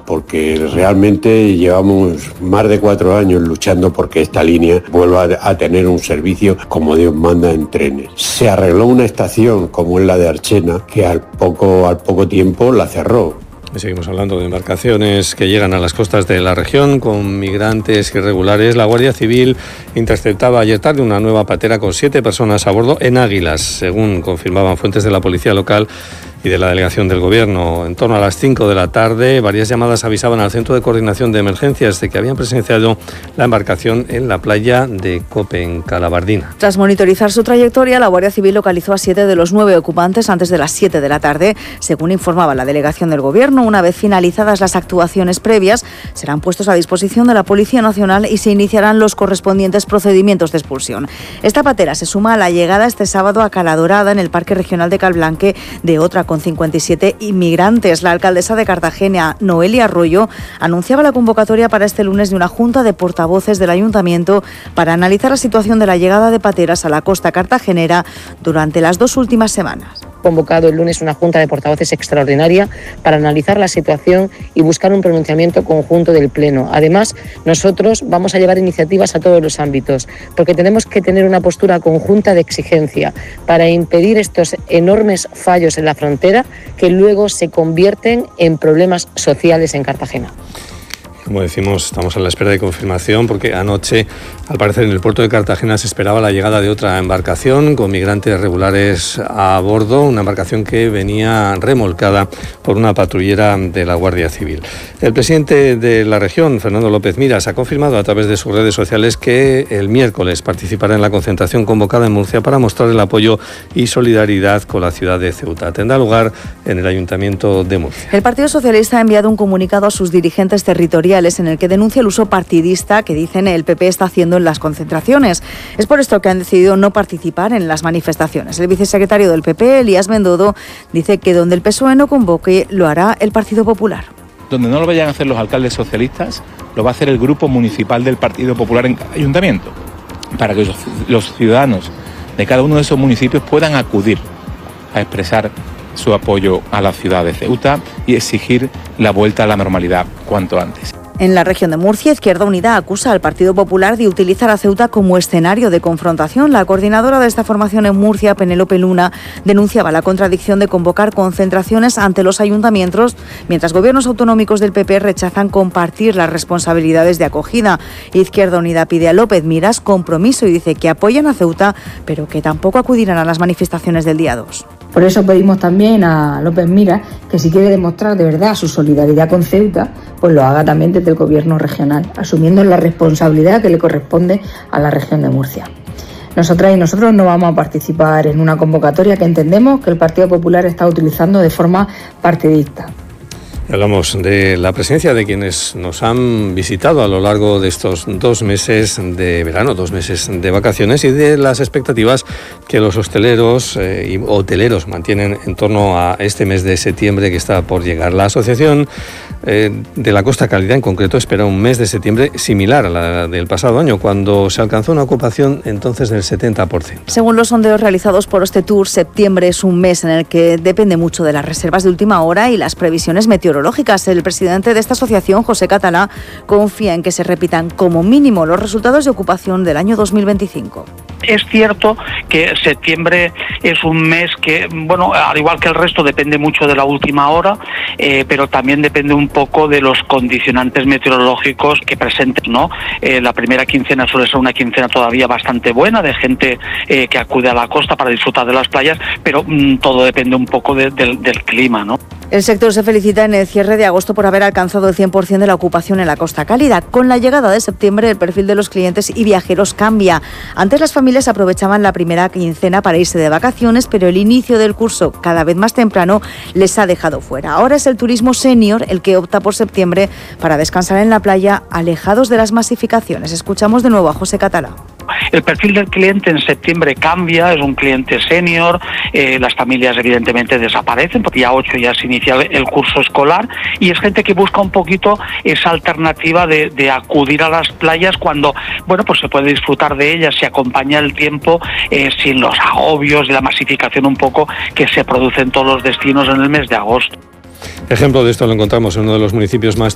porque realmente llevamos más de 4 años luchando porque esta línea vuelva a tener un servicio como Dios manda en trenes. Se arregló una estación como es la de Archena, que al poco tiempo la cerró. Seguimos hablando de embarcaciones que llegan a las costas de la región con migrantes irregulares. La Guardia Civil interceptaba ayer tarde una nueva patera con 7 personas a bordo en Águilas, según confirmaban fuentes de la policía local y de la delegación del Gobierno. En torno a las 5 de la tarde, varias llamadas avisaban al Centro de Coordinación de Emergencias de que habían presenciado la embarcación en la playa de Cope, en Calabardina. Tras monitorizar su trayectoria, la Guardia Civil localizó a 7 de los 9 ocupantes antes de las 7 de la tarde, según informaba la delegación del Gobierno. Una vez finalizadas las actuaciones previas, serán puestos a disposición de la Policía Nacional y se iniciarán los correspondientes procedimientos de expulsión. Esta patera se suma a la llegada este sábado a Cala Dorada, en el Parque Regional de Calblanque, de otra con 57 inmigrantes. La alcaldesa de Cartagena, Noelia Arroyo, anunciaba la convocatoria para este lunes de una junta de portavoces del Ayuntamiento para analizar la situación de la llegada de pateras a la costa cartagenera durante las 2 últimas semanas. Convocado el lunes una junta de portavoces extraordinaria para analizar la situación y buscar un pronunciamiento conjunto del Pleno. Además, nosotros vamos a llevar iniciativas a todos los ámbitos, porque tenemos que tener una postura conjunta de exigencia para impedir estos enormes fallos en la frontera que luego se convierten en problemas sociales en Cartagena. Como decimos, estamos a la espera de confirmación porque anoche, al parecer, en el puerto de Cartagena se esperaba la llegada de otra embarcación con migrantes regulares a bordo, una embarcación que venía remolcada por una patrullera de la Guardia Civil. El presidente de la región, Fernando López Miras, ha confirmado a través de sus redes sociales que el miércoles participará en la concentración convocada en Murcia para mostrar el apoyo y solidaridad con la ciudad de Ceuta. Tendrá lugar en el Ayuntamiento de Murcia. El Partido Socialista ha enviado un comunicado a sus dirigentes territoriales en el que denuncia el uso partidista que dicen el PP está haciendo en las concentraciones. Es por esto que han decidido no participar en las manifestaciones. El vicesecretario del PP, Elías Bendodo, dice que donde el PSOE no convoque, lo hará el Partido Popular. Donde no lo vayan a hacer los alcaldes socialistas, lo va a hacer el grupo municipal del Partido Popular en cada ayuntamiento, para que los ciudadanos de cada uno de esos municipios puedan acudir a expresar su apoyo a la ciudad de Ceuta y exigir la vuelta a la normalidad cuanto antes. En la región de Murcia, Izquierda Unida acusa al Partido Popular de utilizar a Ceuta como escenario de confrontación. La coordinadora de esta formación en Murcia, Penélope Luna, denunciaba la contradicción de convocar concentraciones ante los ayuntamientos, mientras gobiernos autonómicos del PP rechazan compartir las responsabilidades de acogida. Izquierda Unida pide a López Miras compromiso y dice que apoyan a Ceuta, pero que tampoco acudirán a las manifestaciones del día 2. Por eso pedimos también a López Miras que si quiere demostrar de verdad su solidaridad con Ceuta, pues lo haga también desde el Gobierno regional, asumiendo la responsabilidad que le corresponde a la región de Murcia. Nosotras y nosotros no vamos a participar en una convocatoria que entendemos que el Partido Popular está utilizando de forma partidista. Hablamos de la presencia de quienes nos han visitado a lo largo de estos 2 meses de verano, 2 meses de vacaciones, y de las expectativas que los hosteleros y hoteleros mantienen en torno a este mes de septiembre que está por llegar. La Asociación de la Costa Cálida, en concreto, espera un mes de septiembre similar a la del pasado año, cuando se alcanzó una ocupación entonces del 70%. Según los sondeos realizados por este tour, septiembre es un mes en el que depende mucho de las reservas de última hora y las previsiones meteorológicas. El presidente de esta asociación, José Catalá, confía en que se repitan como mínimo los resultados de ocupación del año 2025. Es cierto que septiembre es un mes que, bueno, al igual que el resto, depende mucho de la última hora, pero también depende un poco de los condicionantes meteorológicos que presenten, ¿no? La primera quincena suele ser una quincena todavía bastante buena, de gente que acude a la costa para disfrutar de las playas, pero todo depende un poco del clima, ¿no? El sector se felicita en el cierre de agosto por haber alcanzado el 100% de la ocupación en la Costa Cálida. Con la llegada de septiembre, el perfil de los clientes y viajeros cambia. Antes las familias aprovechaban la primera quincena para irse de vacaciones, pero el inicio del curso, cada vez más temprano, les ha dejado fuera. Ahora es el turismo senior el que opta por septiembre para descansar en la playa, alejados de las masificaciones. Escuchamos de nuevo a José Catalá. El perfil del cliente en septiembre cambia, es un cliente senior, las familias evidentemente desaparecen, porque ya 8 ya se inicia el curso escolar, y es gente que busca un poquito esa alternativa de acudir a las playas cuando, bueno, pues se puede disfrutar de ellas, se acompaña el tiempo sin los agobios y la masificación un poco que se produce en todos los destinos en el mes de agosto. Ejemplo de esto lo encontramos en uno de los municipios más